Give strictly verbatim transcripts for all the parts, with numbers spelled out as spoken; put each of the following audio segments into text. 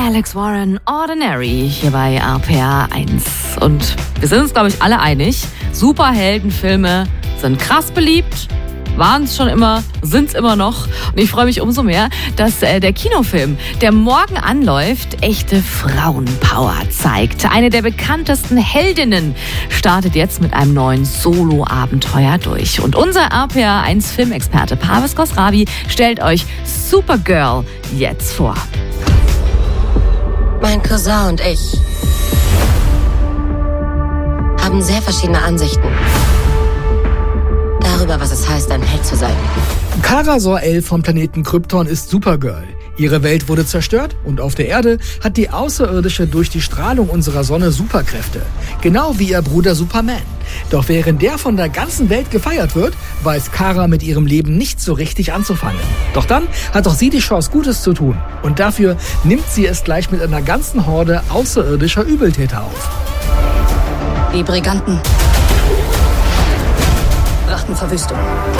Alex Warren, Ordinary, hier bei R P R eins. Und wir sind uns, glaube ich, alle einig, Superheldenfilme sind krass beliebt, waren es schon immer, sind es immer noch. Und ich freue mich umso mehr, dass äh, der Kinofilm, der morgen anläuft, echte Frauenpower zeigt. Eine der bekanntesten Heldinnen startet jetzt mit einem neuen Solo-Abenteuer durch. Und unser R P R eins Filmexperte Parvez Khosravi stellt euch Supergirl jetzt vor. Mein Cousin und ich haben sehr verschiedene Ansichten darüber, was es heißt, ein Held zu sein. Kara Zor-El vom Planeten Krypton ist Supergirl. Ihre Welt wurde zerstört und auf der Erde hat die Außerirdische durch die Strahlung unserer Sonne Superkräfte. Genau wie ihr Bruder Superman. Doch während der von der ganzen Welt gefeiert wird, weiß Kara mit ihrem Leben nicht so richtig anzufangen. Doch dann hat auch sie die Chance, Gutes zu tun. Und dafür nimmt sie es gleich mit einer ganzen Horde außerirdischer Übeltäter auf. Die Briganten brachten Verwüstung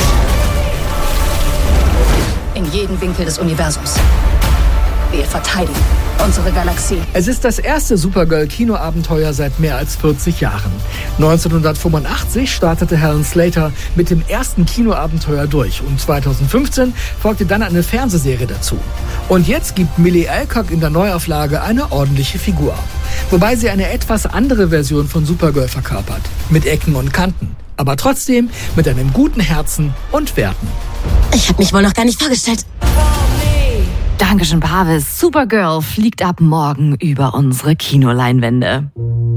in jeden Winkel des Universums. Wir verteidigen unsere Galaxie. Es ist das erste Supergirl-Kinoabenteuer seit mehr als vierzig Jahren. neunzehnhundertfünfundachtzig startete Helen Slater mit dem ersten Kinoabenteuer durch und zweitausendfünfzehn folgte dann eine Fernsehserie dazu. Und jetzt gibt Millie Alcock in der Neuauflage eine ordentliche Figur. Wobei sie eine etwas andere Version von Supergirl verkörpert. Mit Ecken und Kanten. Aber trotzdem mit einem guten Herzen und Werten. Ich habe mich wohl noch gar nicht vorgestellt. Dankeschön, Parvez. Supergirl fliegt ab morgen über unsere Kinoleinwände.